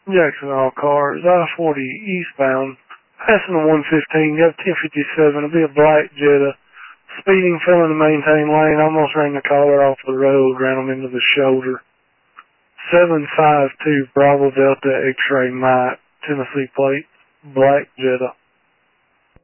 Jacksonville cars, I-40 eastbound, passing the 115, got 1057, it'll be a black Jetta. Speeding, failing to maintain lane, almost ran the caller off the road, ran him into the shoulder. 752 Bravo Delta X-Ray Mike, Tennessee plate, black Jetta.